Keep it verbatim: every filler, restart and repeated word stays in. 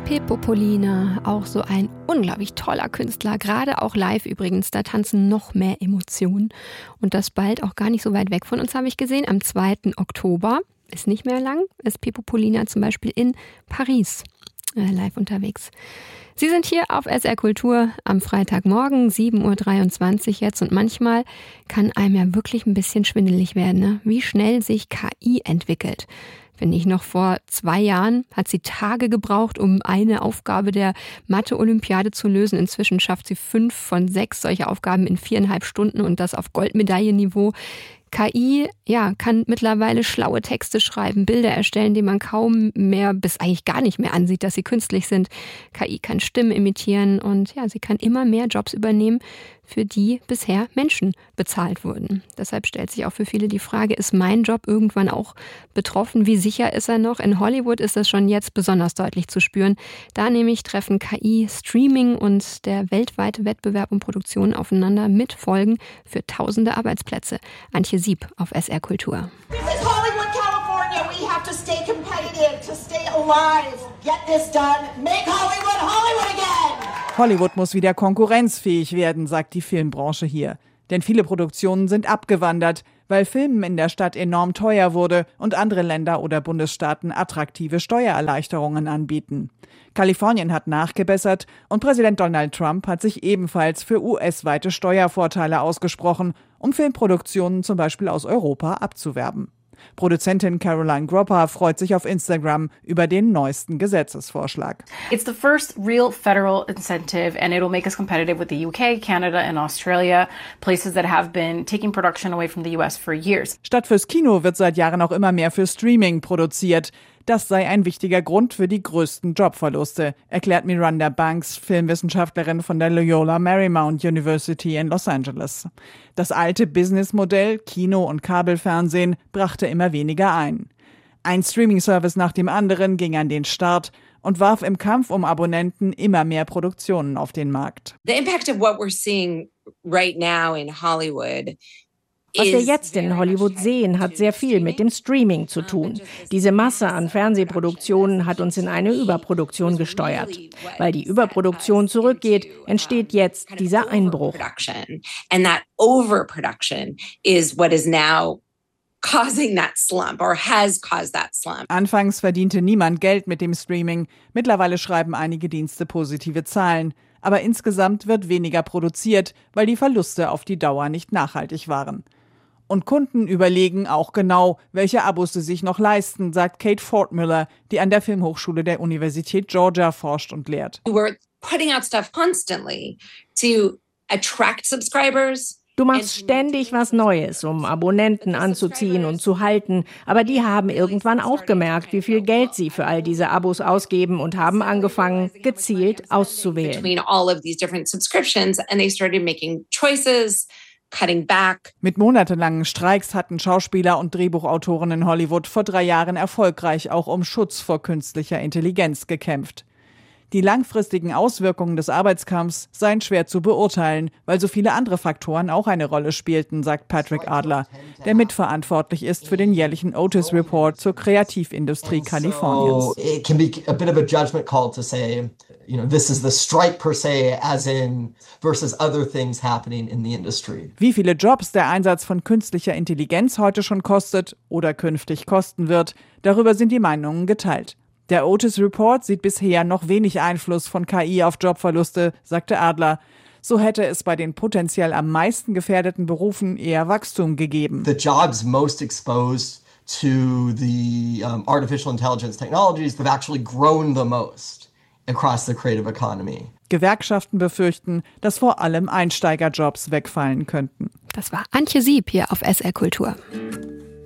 Pepo Polina, auch so ein unglaublich toller Künstler, gerade auch live übrigens, da tanzen noch mehr Emotionen und das bald auch gar nicht so weit weg von uns, habe ich gesehen, am zweiten Oktober, ist nicht mehr lang, ist Pepo Polina zum Beispiel in Paris äh, live unterwegs. Sie sind hier auf S R Kultur am Freitagmorgen, sieben Uhr dreiundzwanzig jetzt und manchmal kann einem ja wirklich ein bisschen schwindelig werden, ne? Wie schnell sich K I entwickelt. Finde ich, noch vor zwei Jahren hat sie Tage gebraucht, um eine Aufgabe der Mathe-Olympiade zu lösen. Inzwischen schafft sie fünf von sechs solche Aufgaben in viereinhalb Stunden und das auf Goldmedaillenniveau. K I, ja, kann mittlerweile schlaue Texte schreiben, Bilder erstellen, die man kaum mehr bis eigentlich gar nicht mehr ansieht, dass sie künstlich sind. K I kann Stimmen imitieren und ja, sie kann immer mehr Jobs übernehmen, für die bisher Menschen bezahlt wurden. Deshalb stellt sich auch für viele die Frage, ist mein Job irgendwann auch betroffen? Wie sicher ist er noch? In Hollywood ist das schon jetzt besonders deutlich zu spüren. Da nämlich treffen K I, Streaming und der weltweite Wettbewerb um Produktion aufeinander mit Folgen für tausende Arbeitsplätze. Antje Sieb auf S R Kultur. This is Hollywood, California. We have to stay competitive, to stay alive. Get this done. Make Hollywood Hollywood again. Hollywood muss wieder konkurrenzfähig werden, sagt die Filmbranche hier. Denn viele Produktionen sind abgewandert, weil Filmen in der Stadt enorm teuer wurde und andere Länder oder Bundesstaaten attraktive Steuererleichterungen anbieten. Kalifornien hat nachgebessert und Präsident Donald Trump hat sich ebenfalls für U S-weite Steuervorteile ausgesprochen, um Filmproduktionen zum Beispiel aus Europa abzuwerben. Produzentin Caroline Gropper freut sich auf Instagram über den neuesten Gesetzesvorschlag. It's the first real federal incentive and it'll make us competitive with the U K, Canada and Australia, places that have been taking production away from the U S for years. Statt fürs Kino wird seit Jahren auch immer mehr für Streaming produziert. Das sei ein wichtiger Grund für die größten Jobverluste, erklärt Miranda Banks, Filmwissenschaftlerin von der Loyola Marymount University in Los Angeles. Das alte Businessmodell, Kino und Kabelfernsehen, brachte immer weniger ein. Ein Streaming-Service nach dem anderen ging an den Start und warf im Kampf um Abonnenten immer mehr Produktionen auf den Markt. The impact of what we're seeing right now in Hollywood. Was wir jetzt in Hollywood sehen, hat sehr viel mit dem Streaming zu tun. Diese Masse an Fernsehproduktionen hat uns in eine Überproduktion gesteuert. Weil die Überproduktion zurückgeht, entsteht jetzt dieser Einbruch. And that overproduction is what is now causing that slump or has caused that slump. Anfangs verdiente niemand Geld mit dem Streaming. Mittlerweile schreiben einige Dienste positive Zahlen. Aber insgesamt wird weniger produziert, weil die Verluste auf die Dauer nicht nachhaltig waren. Und Kunden überlegen auch genau, welche Abos sie sich noch leisten, sagt Kate Fortmiller, die an der Filmhochschule der Universität Georgia forscht und lehrt. We're putting out stuff constantly to attract subscribers. Du machst ständig was Neues, um Abonnenten anzuziehen und zu halten. Aber die haben irgendwann auch gemerkt, wie viel Geld sie für all diese Abos ausgeben und haben angefangen, gezielt auszuwählen. Between all of these different subscriptions and they started making choices. Cutting back. Mit monatelangen Streiks hatten Schauspieler und Drehbuchautoren in Hollywood vor drei Jahren erfolgreich auch um Schutz vor künstlicher Intelligenz gekämpft. Die langfristigen Auswirkungen des Arbeitskampfs seien schwer zu beurteilen, weil so viele andere Faktoren auch eine Rolle spielten, sagt Patrick Adler, der mitverantwortlich ist für den jährlichen Otis Report zur Kreativindustrie Kaliforniens. So it can be a bit of a judgment call to say, you know, this is the strike per se, as in versus other things happening in the industry. Wie viele Jobs der Einsatz von künstlicher Intelligenz heute schon kostet oder künftig kosten wird, darüber sind die Meinungen geteilt. Der Otis Report sieht bisher noch wenig Einfluss von K I auf Jobverluste, sagte Adler. So hätte es bei den potenziell am meisten gefährdeten Berufen eher Wachstum gegeben. The jobs most exposed to the um, artificial intelligence technologies have actually grown the most across the creative economy. Gewerkschaften befürchten, dass vor allem Einsteigerjobs wegfallen könnten. Das war Antje Sieb hier auf S R Kultur.